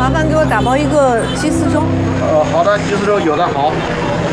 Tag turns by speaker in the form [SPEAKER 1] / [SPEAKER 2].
[SPEAKER 1] 麻烦给我打包一个鸡丝粥。
[SPEAKER 2] 好的，鸡丝粥有的好。